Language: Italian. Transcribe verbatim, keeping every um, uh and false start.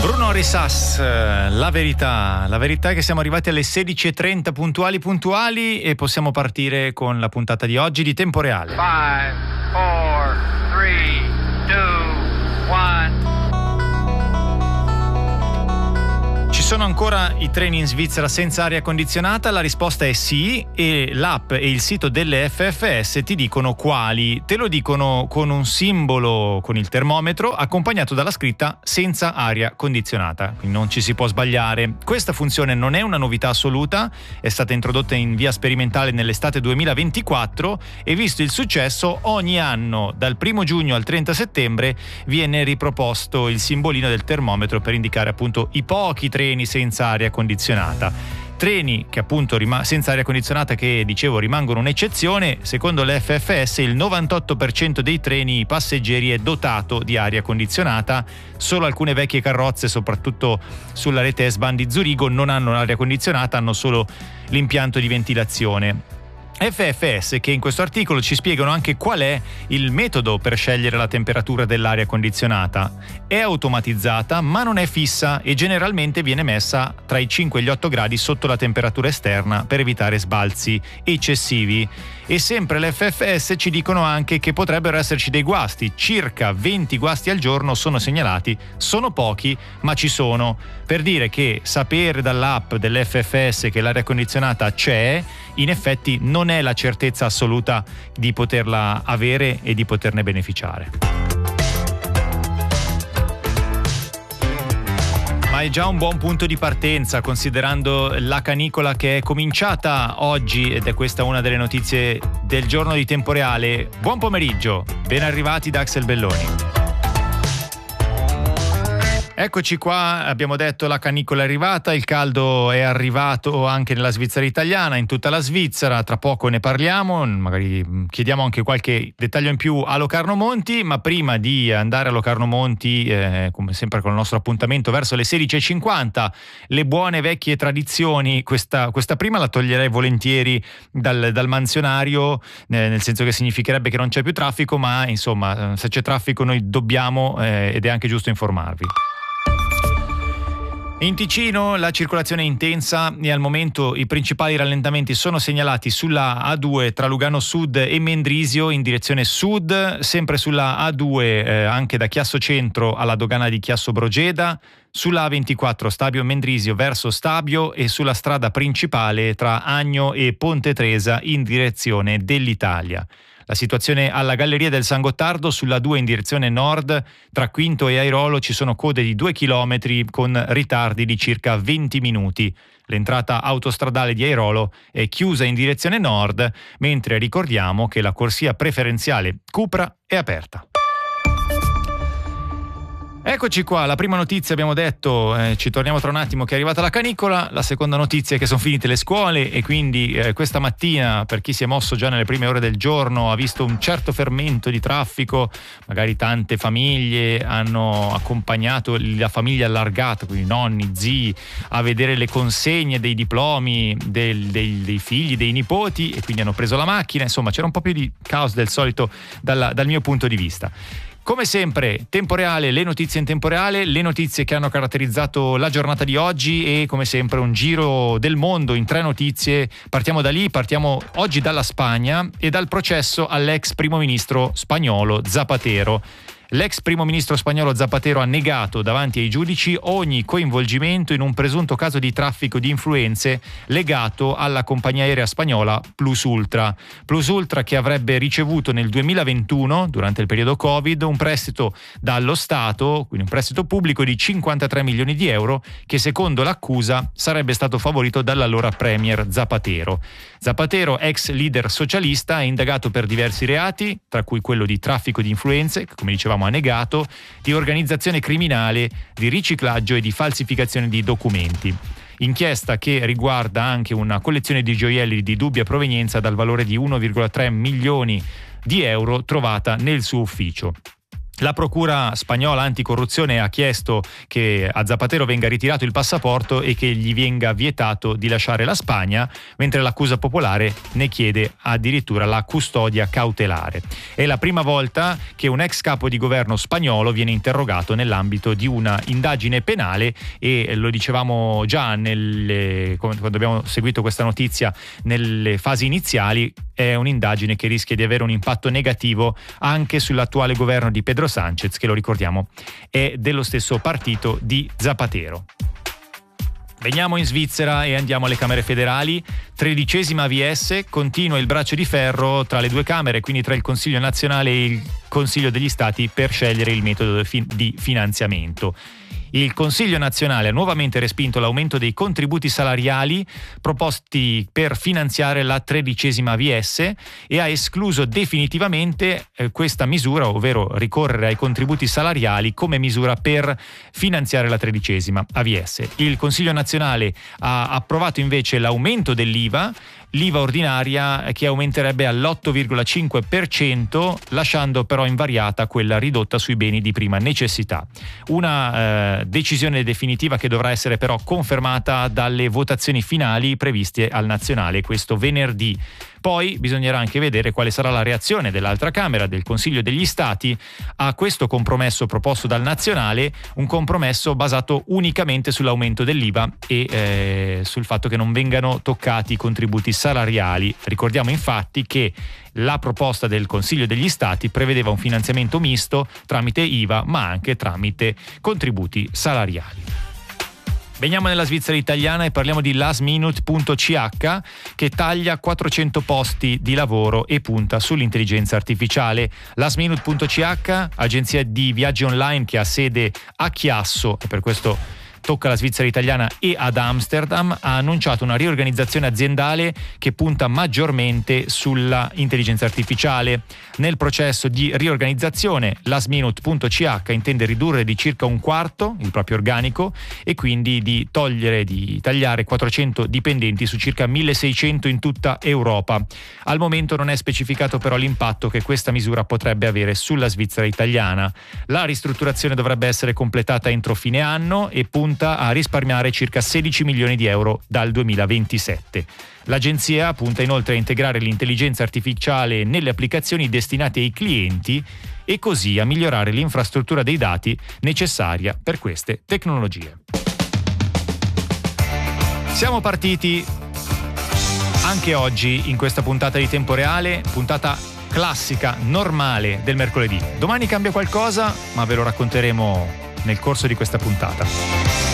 Bruno Risas, la verità, la verità è che siamo arrivati alle sedici e trenta puntuali puntuali e possiamo partire con la puntata di oggi di Tempo Reale. five, four, three, two, one. Ci sono ancora i treni in Svizzera senza aria condizionata? La risposta è sì, e l'app e il sito delle F F S ti dicono quali. Te lo dicono con un simbolo con il termometro accompagnato dalla scritta senza aria condizionata, quindi non ci si può sbagliare. Questa funzione non è una novità assoluta, è stata introdotta in via sperimentale nell'estate duemilaventiquattro e visto il successo ogni anno dal primo giugno al trenta settembre viene riproposto il simbolino del termometro per indicare appunto i pochi treni senza aria condizionata. Treni che appunto rim- senza aria condizionata che dicevo rimangono un'eccezione. Secondo l'F F S il novantotto per cento dei treni passeggeri è dotato di aria condizionata. Solo alcune vecchie carrozze, soprattutto sulla rete S-Bahn di Zurigo, non hanno l'aria condizionata, hanno solo l'impianto di ventilazione. F F S che in questo articolo ci spiegano anche qual è il metodo per scegliere la temperatura dell'aria condizionata. È automatizzata ma non è fissa e generalmente viene messa tra i cinque e gli otto gradi sotto la temperatura esterna per evitare sbalzi eccessivi. E sempre l'F F S ci dicono anche che potrebbero esserci dei guasti, circa venti guasti al giorno sono segnalati, sono pochi ma ci sono, per dire che sapere dall'app dell'F F S che l'aria condizionata c'è in effetti non è la certezza assoluta di poterla avere e di poterne beneficiare. Ma è già un buon punto di partenza considerando la canicola che è cominciata oggi ed è questa una delle notizie del giorno di Tempo Reale. Buon pomeriggio, ben arrivati da Axel Belloni. Eccoci qua, abbiamo detto la canicola è arrivata, il caldo è arrivato anche nella Svizzera italiana, in tutta la Svizzera, tra poco ne parliamo, magari chiediamo anche qualche dettaglio in più a Locarno Monti, ma prima di andare a Locarno Monti, eh, come sempre con il nostro appuntamento verso le sedici e cinquanta, le buone vecchie tradizioni, questa, questa prima la toglierei volentieri dal, dal manzionario, eh, nel senso che significherebbe che non c'è più traffico, ma insomma se c'è traffico noi dobbiamo eh, ed è anche giusto informarvi. In Ticino la circolazione è intensa e al momento i principali rallentamenti sono segnalati sulla A due tra Lugano Sud e Mendrisio in direzione sud, sempre sulla A due eh, anche da Chiasso Centro alla dogana di Chiasso Brogeda, sulla A ventiquattro Stabio Mendrisio verso Stabio e sulla strada principale tra Agno e Ponte Tresa in direzione dell'Italia. La situazione alla Galleria del San Gottardo sulla due in direzione nord, tra Quinto e Airolo ci sono code di due chilometri con ritardi di circa venti minuti. L'entrata autostradale di Airolo è chiusa in direzione nord, mentre ricordiamo che la corsia preferenziale Cupra è aperta. Eccoci qua, la prima notizia abbiamo detto, eh, ci torniamo tra un attimo che è arrivata la canicola, la seconda notizia è che sono finite le scuole e quindi eh, questa mattina per chi si è mosso già nelle prime ore del giorno ha visto un certo fermento di traffico, magari tante famiglie hanno accompagnato la famiglia allargata, quindi nonni, zii, a vedere le consegne dei diplomi del, dei, dei figli, dei nipoti e quindi hanno preso la macchina, insomma c'era un po' più di caos del solito dalla, dal mio punto di vista. Come sempre, Tempo Reale, le notizie in tempo reale, le notizie che hanno caratterizzato la giornata di oggi e come sempre un giro del mondo in tre notizie. Partiamo da lì, partiamo oggi dalla Spagna e dal processo all'ex primo ministro spagnolo Zapatero. L'ex primo ministro spagnolo Zapatero ha negato davanti ai giudici ogni coinvolgimento in un presunto caso di traffico di influenze legato alla compagnia aerea spagnola Plus Ultra. Plus Ultra che avrebbe ricevuto nel duemilaventuno, durante il periodo Covid, un prestito dallo Stato, quindi un prestito pubblico di cinquantatré milioni di euro che secondo l'accusa sarebbe stato favorito dall'allora premier Zapatero. Zapatero, ex leader socialista, è indagato per diversi reati, tra cui quello di traffico di influenze, che come dicevamo ha negato, di organizzazione criminale, di riciclaggio e di falsificazione di documenti. Inchiesta che riguarda anche una collezione di gioielli di dubbia provenienza dal valore di uno virgola tre milioni di euro trovata nel suo ufficio. La procura spagnola anticorruzione ha chiesto che a Zapatero venga ritirato il passaporto e che gli venga vietato di lasciare la Spagna, mentre l'accusa popolare ne chiede addirittura la custodia cautelare. È la prima volta che un ex capo di governo spagnolo viene interrogato nell'ambito di una indagine penale, e lo dicevamo già nelle, quando abbiamo seguito questa notizia nelle fasi iniziali, è un'indagine che rischia di avere un impatto negativo anche sull'attuale governo di Pedro Sánchez, che lo ricordiamo è dello stesso partito di Zapatero. Veniamo in Svizzera e andiamo alle Camere federali. Tredicesima A V S, continua il braccio di ferro tra le due Camere, quindi tra il Consiglio nazionale e il Consiglio degli Stati, per scegliere il metodo di finanziamento. Il Consiglio nazionale ha nuovamente respinto l'aumento dei contributi salariali proposti per finanziare la tredicesima A V S e ha escluso definitivamente eh, questa misura, ovvero ricorrere ai contributi salariali come misura per finanziare la tredicesima A V S. Il Consiglio nazionale ha approvato invece l'aumento dell'I V A, l'I V A ordinaria, che aumenterebbe all'otto virgola cinque per cento, lasciando però invariata quella ridotta sui beni di prima necessità. Una eh, decisione definitiva che dovrà essere però confermata dalle votazioni finali previste al nazionale questo venerdì. Poi bisognerà anche vedere quale sarà la reazione dell'altra Camera, del Consiglio degli Stati, a questo compromesso proposto dal nazionale, un compromesso basato unicamente sull'aumento dell'I V A e eh, sul fatto che non vengano toccati i contributi salariali. Ricordiamo infatti che la proposta del Consiglio degli Stati prevedeva un finanziamento misto tramite I V A ma anche tramite contributi salariali. Veniamo nella Svizzera italiana e parliamo di lastminute punto c h, che taglia quattrocento posti di lavoro e punta sull'intelligenza artificiale. lastminute punto c h, agenzia di viaggi online che ha sede a Chiasso, e per questo tocca alla Svizzera italiana e ad Amsterdam, ha annunciato una riorganizzazione aziendale che punta maggiormente sulla intelligenza artificiale. Nel processo di riorganizzazione lastminute punto c h intende ridurre di circa un quarto il proprio organico e quindi di togliere, di tagliare quattrocento dipendenti su circa milleseicento in tutta Europa. Al momento non è specificato però l'impatto che questa misura potrebbe avere sulla Svizzera italiana. La ristrutturazione dovrebbe essere completata entro fine anno e punta a risparmiare circa sedici milioni di euro dal duemilaventisette. L'agenzia punta inoltre a integrare l'intelligenza artificiale nelle applicazioni destinate ai clienti e così a migliorare l'infrastruttura dei dati necessaria per queste tecnologie. Siamo partiti anche oggi in questa puntata di Tempo Reale, puntata classica, normale del mercoledì. Domani cambia qualcosa, ma ve lo racconteremo nel corso di questa puntata.